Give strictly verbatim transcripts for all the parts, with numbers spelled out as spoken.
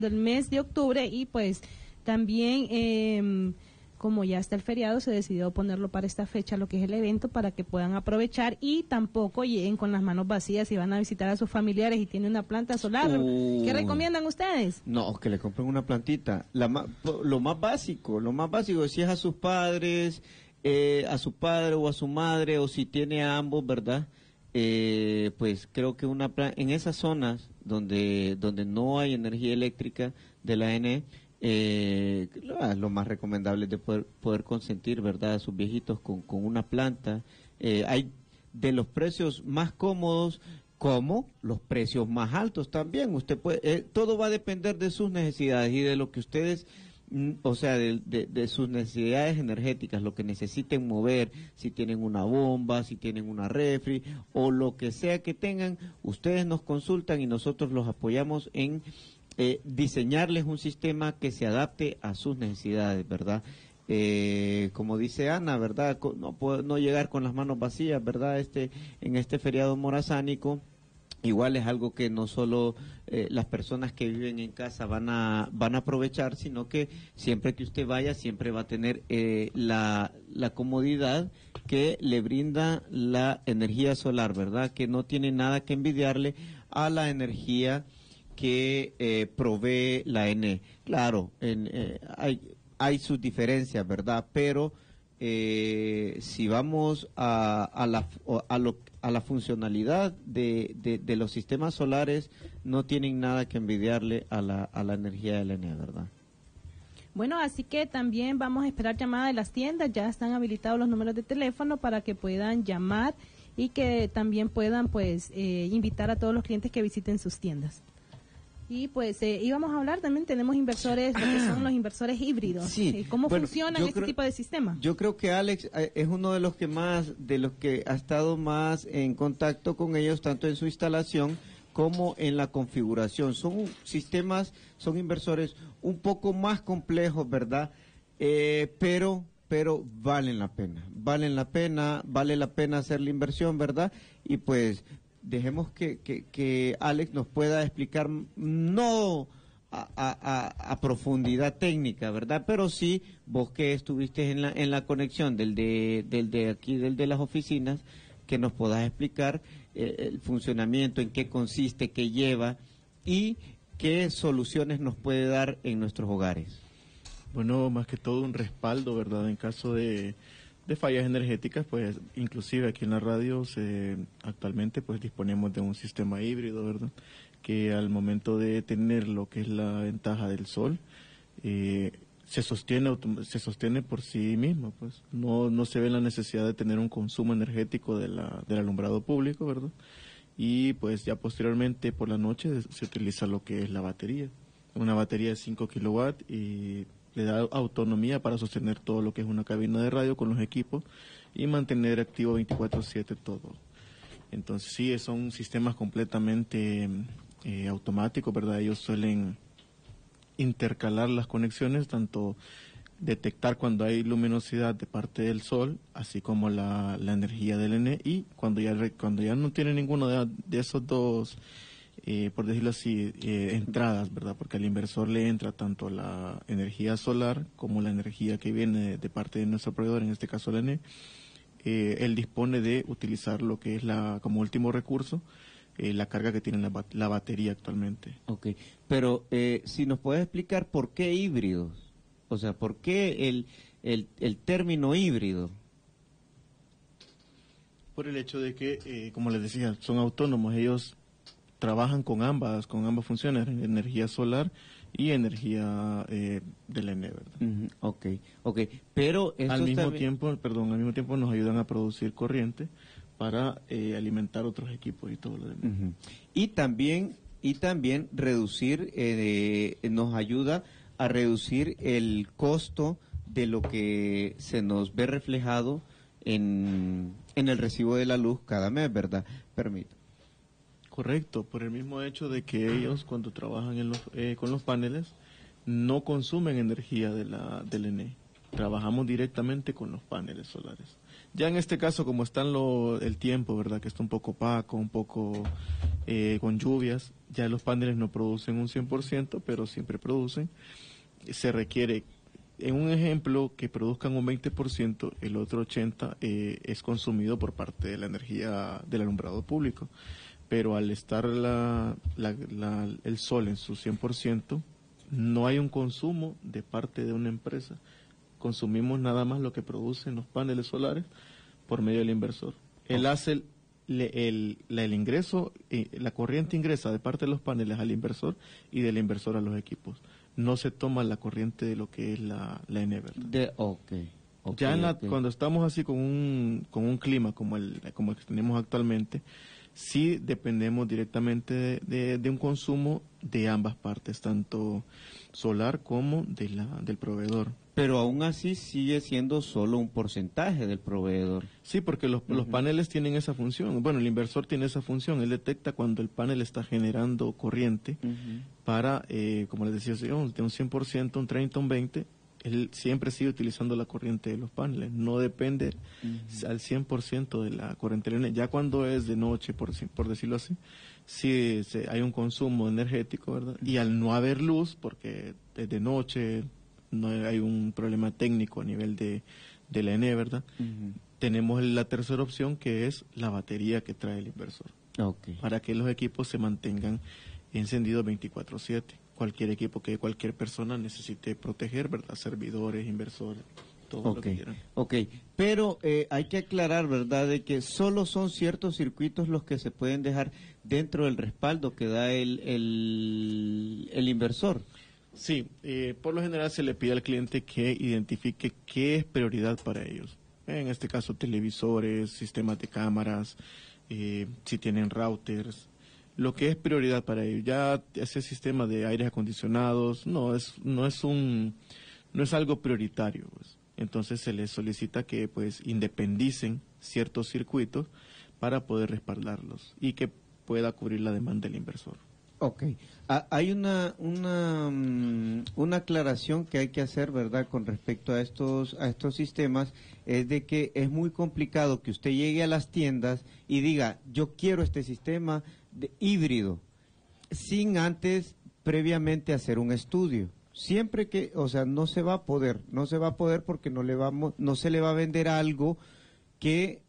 del mes de octubre y pues también eh, como ya está el feriado se decidió ponerlo para esta fecha, lo que es el evento, para que puedan aprovechar y tampoco lleguen con las manos vacías si van a visitar a sus familiares y tienen una planta solar. Uh, ¿Qué recomiendan ustedes? No, que le compren una plantita. La ma- lo más básico, lo más básico, si es a sus padres, eh, a su padre o a su madre, o si tiene a ambos, ¿verdad? Eh, pues creo que una planta, en esas zonas donde, donde no hay energía eléctrica de la A N E, Eh, lo más recomendable es de poder, poder consentir, ¿verdad?, a sus viejitos con, con una planta. Eh, hay de los precios más cómodos como los precios más altos también. Usted puede, eh, todo va a depender de sus necesidades y de lo que ustedes, mm, o sea, de, de, de sus necesidades energéticas, lo que necesiten mover, si tienen una bomba, si tienen una refri o lo que sea que tengan, ustedes nos consultan y nosotros los apoyamos en Eh, diseñarles un sistema que se adapte a sus necesidades, ¿verdad? Eh, como dice Ana, ¿verdad? No, no llegar con las manos vacías, ¿verdad? Este, en este feriado morazánico, igual es algo que no solo eh, las personas que viven en casa van a van a aprovechar, sino que siempre que usted vaya, siempre va a tener eh, la, la comodidad que le brinda la energía solar, ¿verdad? Que no tiene nada que envidiarle a la energía que eh, provee la A N E. Claro, en, eh, hay, hay sus diferencias, ¿verdad? Pero eh, si vamos a, a, la, a, lo, a la funcionalidad de, de, de los sistemas solares, no tienen nada que envidiarle a la, a la energía de la A N E, ¿verdad? Bueno, así que también vamos a esperar llamada de las tiendas, ya están habilitados los números de teléfono para que puedan llamar y que también puedan pues eh, invitar a todos los clientes que visiten sus tiendas. Y pues eh, íbamos a hablar también, tenemos inversores, ah, lo que son los inversores híbridos. Sí. ¿Cómo bueno, funcionan este creo, tipo de sistema? Yo creo que Alex eh, es uno de los que más, de los que ha estado más en contacto con ellos, tanto en su instalación como en la configuración. Son sistemas, son inversores un poco más complejos, ¿verdad? Eh, pero, pero valen la pena, valen la pena, vale la pena hacer la inversión, ¿verdad? Y pues dejemos que, que, que Alex nos pueda explicar, no a, a, a profundidad técnica, ¿verdad? Pero sí, vos que estuviste en la, en la conexión del de, del de aquí, del de las oficinas, que nos puedas explicar eh, el funcionamiento, en qué consiste, qué lleva y qué soluciones nos puede dar en nuestros hogares. Bueno, más que todo un respaldo, ¿verdad? En caso de de fallas energéticas, pues inclusive aquí en la radio se, actualmente pues disponemos de un sistema híbrido, ¿verdad? Que al momento de tener lo que es la ventaja del sol, eh, se sostiene se sostiene por sí mismo, pues no no se ve la necesidad de tener un consumo energético de la del alumbrado público, ¿verdad? Y pues ya posteriormente por la noche se utiliza lo que es la batería, una batería de cinco kilowatts y le da autonomía para sostener todo lo que es una cabina de radio con los equipos y mantener activo veinticuatro siete todo. Entonces sí, son sistemas completamente eh, automáticos, ¿verdad? Ellos suelen intercalar las conexiones, tanto detectar cuando hay luminosidad de parte del sol, así como la, la energía del N y cuando ya cuando ya no tiene ninguno de, de esos dos Eh, por decirlo así, eh, entradas, ¿verdad? Porque al inversor le entra tanto la energía solar como la energía que viene de, de parte de nuestro proveedor, en este caso la N E. Eh, él dispone de utilizar lo que es la como último recurso, eh, la carga que tiene la, la batería actualmente. Ok, pero eh, si nos puedes explicar por qué híbridos, o sea, por qué el, el, el término híbrido. Por el hecho de que, eh, como les decía, son autónomos, ellos trabajan con ambas, con ambas funciones, energía solar y energía eh, del N E, ¿verdad? Uh-huh. Okay, okay, pero al mismo también... tiempo, perdón, al mismo tiempo nos ayudan a producir corriente para eh, alimentar otros equipos y todo lo demás. Uh-huh. Y también y también reducir, eh, nos ayuda a reducir el costo de lo que se nos ve reflejado en en el recibo de la luz cada mes, ¿verdad? Permito. Correcto, por el mismo hecho de que ellos cuando trabajan en los, eh, con los paneles no consumen energía de la del N E. Trabajamos directamente con los paneles solares. Ya en este caso, como está en lo, el tiempo, ¿verdad? Que está un poco opaco, un poco eh, con lluvias, ya los paneles no producen un cien por ciento, pero siempre producen. Se requiere, en un ejemplo, que produzcan un veinte por ciento, el otro ochenta por ciento eh, es consumido por parte de la energía del alumbrado público. Pero al estar la, la, la, el sol en su cien por ciento, no hay un consumo de parte de una empresa. Consumimos nada más lo que producen los paneles solares por medio del inversor. Él hace el, el, el, el ingreso, eh, la corriente ingresa de parte de los paneles al inversor y del inversor a los equipos. No se toma la corriente de lo que es la, la N, ¿verdad? De, okay, okay, ya en la, okay. Cuando estamos así con un, con un clima como el, como el que tenemos actualmente, sí dependemos directamente de, de, de un consumo de ambas partes, tanto solar como de la, del proveedor. Pero aún así sigue siendo solo un porcentaje del proveedor. Sí, porque los, uh-huh. los paneles tienen esa función. Bueno, el inversor tiene esa función. Él detecta cuando el panel está generando corriente uh-huh. para, eh, como les decía, de un cien por ciento, un treinta, un veinte por ciento. Él siempre sigue utilizando la corriente de los paneles. No depende uh-huh. al cien por ciento de la corriente. Ya cuando es de noche, por, por decirlo así, sí se, hay un consumo energético, ¿verdad? Uh-huh. Y al no haber luz, porque es de noche, no hay un problema técnico a nivel de, de la E N E, ¿verdad? Uh-huh. Tenemos la tercera opción, que es la batería que trae el inversor. Okay. Para que los equipos se mantengan encendidos veinticuatro siete. Cualquier equipo que cualquier persona necesite proteger, ¿verdad? Servidores, inversores, todo okay. lo que quieran. Ok, pero eh, hay que aclarar, ¿verdad?, de que solo son ciertos circuitos los que se pueden dejar dentro del respaldo que da el, el, el inversor. Sí, eh, por lo general se le pide al cliente que identifique qué es prioridad para ellos. En este caso, televisores, sistemas de cámaras, eh, si tienen routers, lo que es prioridad para ellos. Ya ese sistema de aires acondicionados no es no es un no es algo prioritario, pues. Entonces se les solicita que pues independicen ciertos circuitos para poder respaldarlos y que pueda cubrir la demanda del inversor. Ok, ah, hay una, una una aclaración que hay que hacer, ¿verdad?, con respecto a estos a estos sistemas, es de que es muy complicado que usted llegue a las tiendas y diga, yo quiero este sistema de híbrido, sin antes previamente hacer un estudio. Siempre que, o sea, no se va a poder, no se va a poder porque no le vamos, no se le va a vender algo que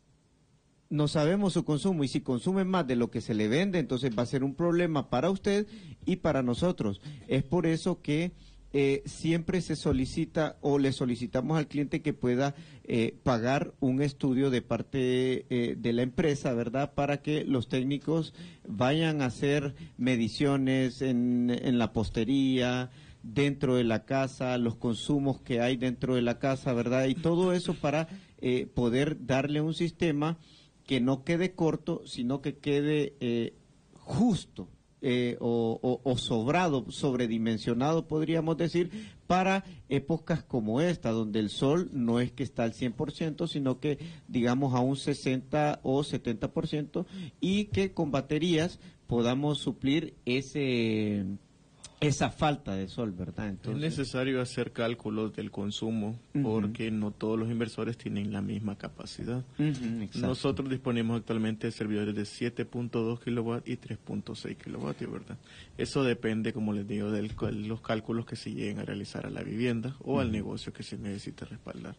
no sabemos su consumo, y si consume más de lo que se le vende, entonces va a ser un problema para usted y para nosotros. Es por eso que eh, siempre se solicita o le solicitamos al cliente que pueda eh, pagar un estudio de parte eh, de la empresa, ¿verdad?, para que los técnicos vayan a hacer mediciones en, en la postería, dentro de la casa, los consumos que hay dentro de la casa, ¿verdad?, y todo eso para eh, poder darle un sistema que no quede corto, sino que quede eh, justo eh, o, o, o sobrado, sobredimensionado, podríamos decir, para épocas como esta, donde el sol no es que está al cien por ciento, sino que, digamos, a un sesenta o setenta por ciento, y que con baterías podamos suplir ese... esa falta de sol, ¿verdad? Entonces, es necesario hacer cálculos del consumo, uh-huh. porque no todos los inversores tienen la misma capacidad. Uh-huh, Nosotros disponemos actualmente de servidores de siete punto dos kilowatts y tres punto seis kilovatios, ¿verdad? Eso depende, como les digo, de los cálculos que se lleguen a realizar a la vivienda o uh-huh. al negocio que se necesita respaldar.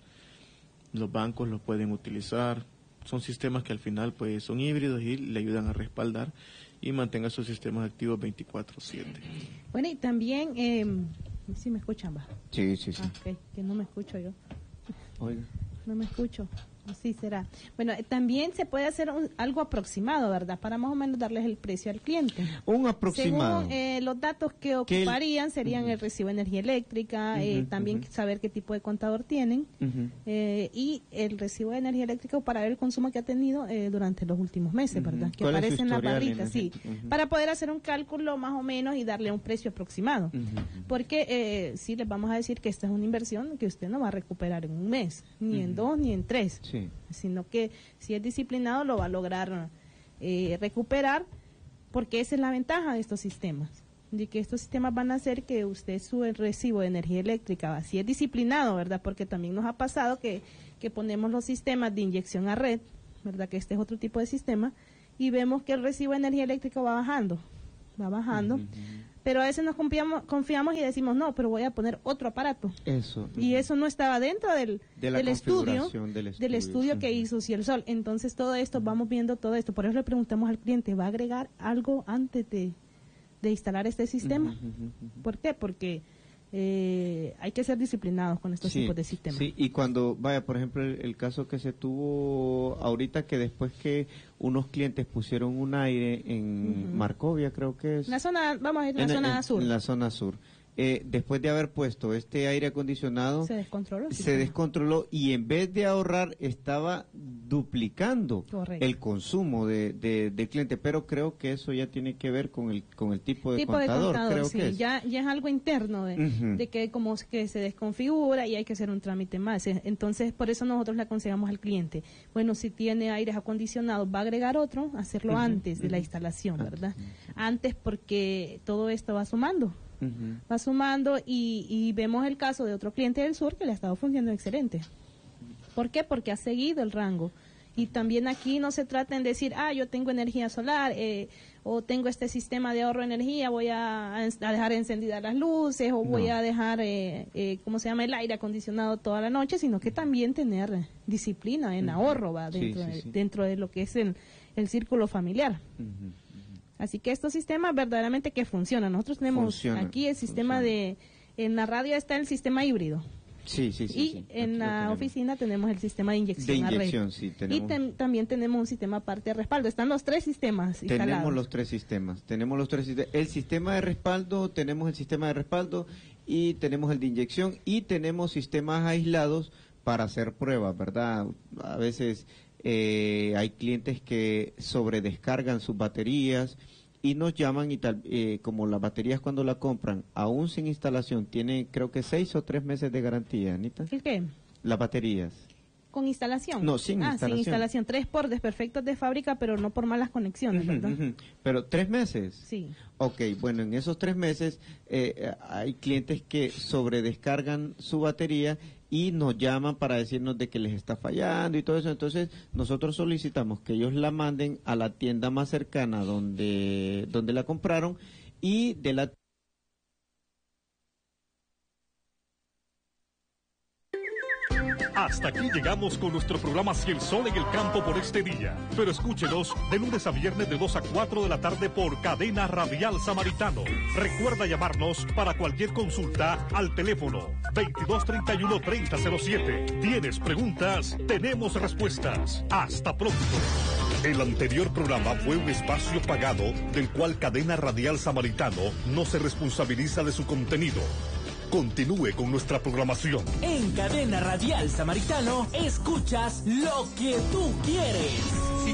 Los bancos los pueden utilizar, son sistemas que al final pues son híbridos y le ayudan a respaldar y mantenga sus sistemas activos veinticuatro siete. Bueno, y también, eh, ¿sí me escuchan, va? Sí, sí, sí. Ah, okay, que no me escucho yo. Oiga. No me escucho. Sí, será. Bueno, eh, también se puede hacer un, algo aproximado, ¿verdad? Para más o menos darles el precio al cliente. Un aproximado. Según eh, los datos que ocuparían, el... serían uh-huh. el recibo de energía eléctrica, uh-huh, eh, también uh-huh. saber qué tipo de contador tienen, uh-huh. eh, y el recibo de energía eléctrica para ver el consumo que ha tenido eh, durante los últimos meses, uh-huh. ¿verdad? Que aparece en la barrita, sí. Uh-huh. Para poder hacer un cálculo más o menos y darle un precio aproximado. Uh-huh. Porque eh, sí les vamos a decir que esta es una inversión que usted no va a recuperar en un mes, ni uh-huh. en dos, ni en tres. Sí. Sino que si es disciplinado lo va a lograr eh, recuperar, porque esa es la ventaja de estos sistemas, de que estos sistemas van a hacer que usted su recibo de energía eléctrica, si es disciplinado, ¿verdad? Porque también nos ha pasado que, que ponemos los sistemas de inyección a red, ¿verdad? Que este es otro tipo de sistema, y vemos que el recibo de energía eléctrica va bajando, va bajando, uh-huh. Pero a veces nos confiamos, confiamos y decimos, no, pero voy a poner otro aparato. Eso. Uh-huh. Y eso no estaba dentro del, de la del, estudio, del estudio, del estudio uh-huh. que hizo Cielsol. Entonces todo esto, vamos viendo todo esto, por eso le preguntamos al cliente, ¿va a agregar algo antes de... de instalar este sistema? Uh-huh, uh-huh, uh-huh. ¿Por qué? Porque eh, hay que ser disciplinados con estos sí, tipos de sistemas. Sí, y cuando, vaya, por ejemplo, el, el caso que se tuvo ahorita, que después que unos clientes pusieron un aire en uh-huh. Marcovia, creo que es. La zona, vamos a ir en la zona en, sur. En la zona sur. Eh, después de haber puesto este aire acondicionado, se descontroló. Se descontroló y en vez de ahorrar estaba duplicando Correcto. El consumo de, de, de cliente, pero creo que eso ya tiene que ver con el con el tipo de tipo contador, de contador, creo sí. que es. Ya, ya es algo interno de, uh-huh. de que como que se desconfigura y hay que hacer un trámite más. Entonces, por eso nosotros le aconsejamos al cliente, bueno, si tiene aires acondicionados, va a agregar otro, hacerlo uh-huh. antes de uh-huh. la instalación, ¿verdad? Uh-huh. Antes, porque todo esto va sumando. Uh-huh. Va sumando y, y vemos el caso de otro cliente del sur que le ha estado funcionando excelente. ¿Por qué? Porque ha seguido el rango. Y también aquí no se trata en decir, ah, yo tengo energía solar eh, o tengo este sistema de ahorro de energía, voy a, a dejar encendidas las luces o no. voy a dejar, eh, eh, ¿cómo se llama?, el aire acondicionado toda la noche, sino que también tener disciplina en uh-huh. ahorro, ¿va? Dentro, sí, sí, sí. De, dentro de lo que es el, el círculo familiar. Uh-huh. Así que estos sistemas verdaderamente que funcionan. Nosotros tenemos funciona, aquí el sistema funciona. de, en la radio está el sistema híbrido. Sí, sí, sí. Y sí, en la tenemos. oficina tenemos el sistema de inyección, de inyección a red. Sí, tenemos. Y ten, también tenemos un sistema aparte de respaldo. Están los tres sistemas instalados. Tenemos los tres sistemas. Tenemos los tres sistemas. El sistema de respaldo, tenemos el sistema de respaldo y tenemos el de inyección y tenemos sistemas aislados para hacer pruebas, ¿verdad? A veces eh, hay clientes que sobredescargan sus baterías y nos llaman y tal, eh, como las baterías cuando la compran, aún sin instalación, tienen creo que seis o tres meses de garantía, Anita. ¿El qué? Las baterías. ¿Con instalación? No, sin ah, instalación. sin instalación. Tres por desperfectos de fábrica, pero no por malas conexiones, uh-huh, ¿verdad? Uh-huh. Pero tres meses. Sí. Ok, bueno, en esos tres meses eh, hay clientes que sobredescargan su batería y nos llaman para decirnos de que les está fallando y todo eso. Entonces nosotros solicitamos que ellos la manden a la tienda más cercana donde donde la compraron y de la Hasta aquí llegamos con nuestro programa Cielsol en el campo por este día. Pero escúchenos de lunes a viernes de dos a cuatro de la tarde por Cadena Radial Samaritano. Recuerda llamarnos para cualquier consulta al teléfono veintidós treinta y uno treinta cero siete. ¿Tienes preguntas? Tenemos respuestas. Hasta pronto. El anterior programa fue un espacio pagado del cual Cadena Radial Samaritano no se responsabiliza de su contenido. Continúe con nuestra programación. En Cadena Radial Samaritano, escuchas lo que tú quieres.